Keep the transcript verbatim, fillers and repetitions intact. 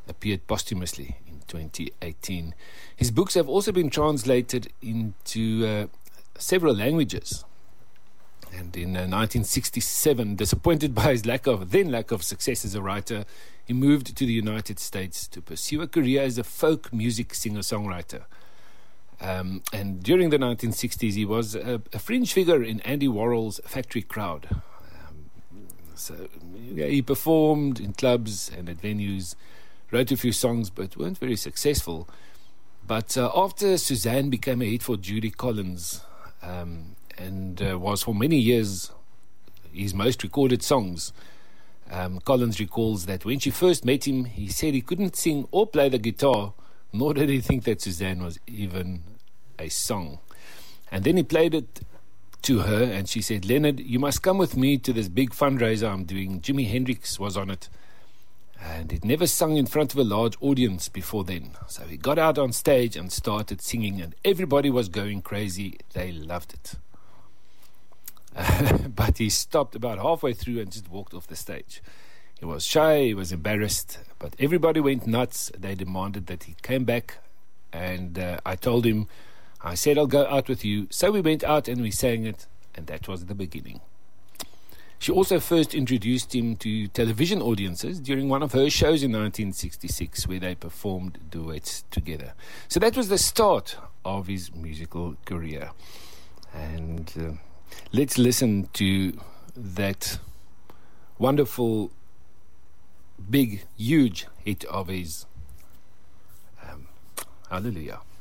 appeared posthumously in twenty eighteen. His books have also been translated into uh, several languages. And in uh, nineteen sixty-seven, disappointed by his lack of then lack of success as a writer, he moved to the United States to pursue a career as a folk music singer-songwriter. Um, and during the nineteen sixties, he was a, a fringe figure in Andy Warhol's Factory Crowd. Um, so yeah, he performed in clubs and at venues, wrote a few songs, but weren't very successful. But uh, after Suzanne became a hit for Judy Collins, um, and uh, was for many years his most recorded songs, um, Collins recalls that when she first met him, he said he couldn't sing or play the guitar, nor did he think that Suzanne was even a song. And then he played it to her, and she said, "Leonard, you must come with me to this big fundraiser I'm doing. Jimi Hendrix was on it." And he'd never sung in front of a large audience before then. So he got out on stage and started singing, and everybody was going crazy. They loved it. Uh, but he stopped about halfway through and just walked off the stage. He was shy, he was embarrassed, but everybody went nuts. They demanded that he came back, and uh, I told him, I said, "I'll go out with you." So we went out and we sang it, and that was the beginning. She also first introduced him to television audiences during one of her shows in nineteen sixty-six, where they performed duets together. So that was the start of his musical career. And uh, let's listen to that wonderful, big, huge hit of his. Um, hallelujah.